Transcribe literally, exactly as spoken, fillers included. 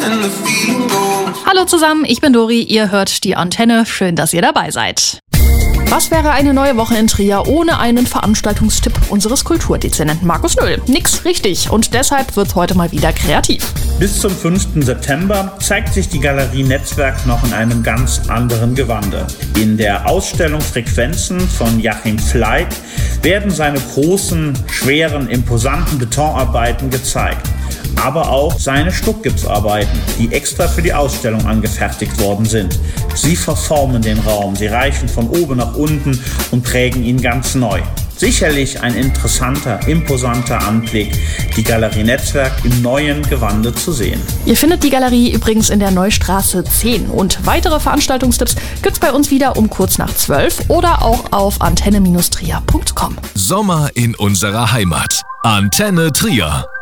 Hallo zusammen, ich bin Dori, ihr hört die Antenne. Schön, dass ihr dabei seid. Was wäre eine neue Woche in Trier ohne einen Veranstaltungstipp unseres Kulturdezernenten Markus Nöll? Nix, richtig. Und deshalb wird's heute mal wieder kreativ. Bis zum fünften September zeigt sich die Galerie Netzwerk noch in einem ganz anderen Gewande. In der Ausstellung Frequenzen von Joachim Fleig werden seine großen, schweren, imposanten Betonarbeiten gezeigt. Aber auch seine Stuckgipsarbeiten, die extra für die Ausstellung angefertigt worden sind. Sie verformen den Raum, sie reichen von oben nach unten und prägen ihn ganz neu. Sicherlich ein interessanter, imposanter Anblick, die Galerie Netzwerk im neuen Gewande zu sehen. Ihr findet die Galerie übrigens in der Neustraße zehn und weitere Veranstaltungstipps gibt's bei uns wieder um kurz nach zwölf oder auch auf antenne Bindestrich trier Punkt com. Sommer in unserer Heimat. Antenne Trier.